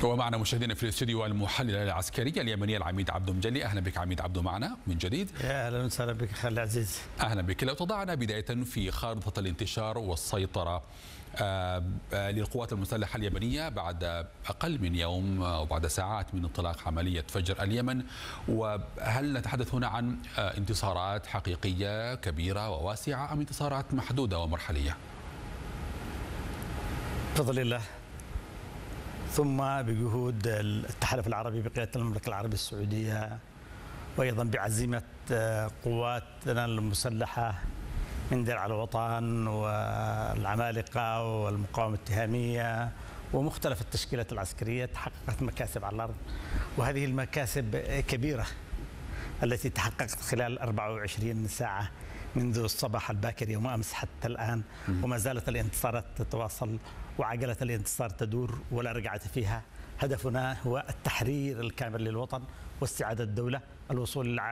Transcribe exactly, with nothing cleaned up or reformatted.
ومعنا مشاهدينا في الاستوديو المحلل العسكري اليمني العميد عبدو مجلي. اهلا بك عميد عبدو معنا من جديد. يا اهلا وسهلا بك خالد العزيز. اهلا بك. لو تضعنا بدايه في خارطه الانتشار والسيطره للقوات المسلحه اليمنيه بعد اقل من يوم او بعد ساعات من انطلاق عمليه فجر اليمن، وهل نتحدث هنا عن انتصارات حقيقيه كبيره وواسعه ام انتصارات محدوده ومرحليه؟ بفضل الله ثم بجهود التحالف العربي بقيادة المملكة العربية السعودية، وأيضا بعزيمة قواتنا المسلحة من درع الوطن والعمالقة والمقاومة التهامية ومختلف التشكيلات العسكرية، تحققت مكاسب على الأرض، وهذه المكاسب كبيرة التي تحققت خلال أربع وعشرين ساعة منذ الصباح الباكر يوم أمس حتى الآن، وما زالت الانتصارات تتواصل وعجلة الانتصار تدور ولا رجعة فيها. هدفنا هو التحرير الكامل للوطن واستعادة الدولة، الوصول